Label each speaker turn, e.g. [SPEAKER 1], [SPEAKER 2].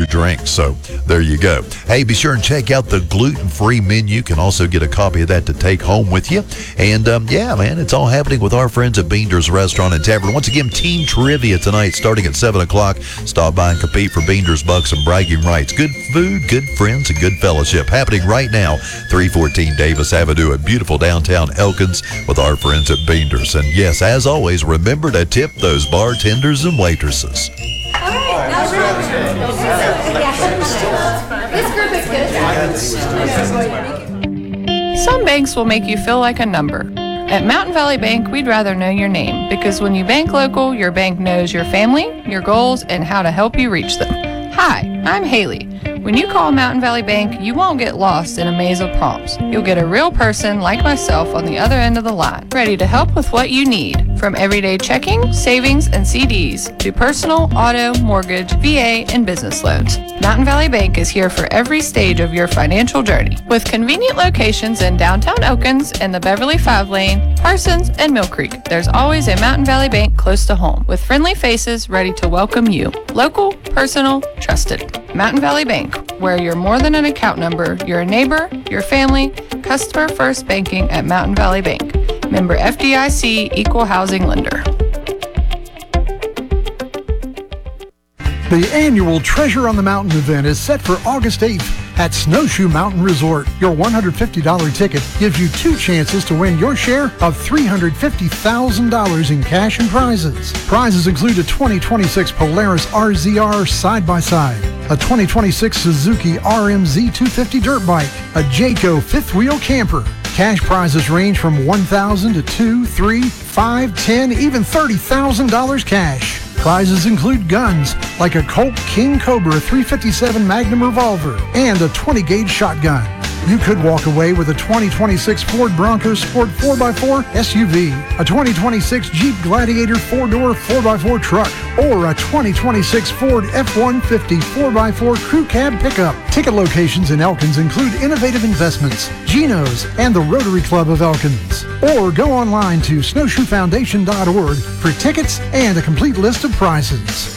[SPEAKER 1] drink. So there you go. Hey, be sure and check out the gluten-free menu. You can also get a copy of that to take home with you. And yeah, man, it's all happening with our friends at Beender's Restaurant and Tavern. Once again, team trivia tonight starting at 7 o'clock. Stop by and compete for Beender's Bucks and bragging rights. Good food, good friends, and good fellowship happening right now, 314 Davis Avenue in beautiful downtown Elkins with our friends at Beender's. And yes, as always, remember to tip those bartenders and waitresses.
[SPEAKER 2] All right. This group is good.
[SPEAKER 3] Some banks will make you feel like a number. At Mountain Valley Bank, we'd rather know your name because when you bank local, your bank knows your family, your goals, and how to help you reach them. Hi, I'm Haley. When you call Mountain Valley Bank, you won't get lost in a maze of prompts. You'll get a real person like myself on the other end of the line, ready to help with what you need, from everyday checking, savings, and CDs to personal, auto, mortgage, VA, and business loans. Mountain Valley Bank is here for every stage of your financial journey. With convenient locations in downtown Elkins and the Beverly 5 Lane, Parsons, and Mill Creek, there's always a Mountain Valley Bank close to home with friendly faces ready to welcome you. Local, personal, trusted. Mountain Valley Bank, where you're more than an account number, you're a neighbor, your family, customer first banking at Mountain Valley Bank. Member FDIC, Equal Housing Lender.
[SPEAKER 4] The annual Treasure on the Mountain event is set for August 8th at Snowshoe Mountain Resort. Your $150 ticket gives you 2 chances to win your share of $350,000 in cash and prizes. Prizes include a 2026 Polaris RZR side-by-side, a 2026 Suzuki RMZ 250 dirt bike, a Jayco 5th wheel camper. Cash prizes range from $1,000 to $2,000, $3,000, $5,000, $10,000, even $30,000 cash. Prizes include guns like a Colt King Cobra 357 Magnum revolver and a 20-gauge shotgun. You could walk away with a 2026 Ford Bronco Sport 4x4 SUV, a 2026 Jeep Gladiator 4-door 4x4 truck, or a 2026 Ford F-150 4x4 crew cab pickup. Ticket locations in Elkins include Innovative Investments, Geno's, and the Rotary Club of Elkins. Or go online to snowshoefoundation.org for tickets and a complete list of prizes.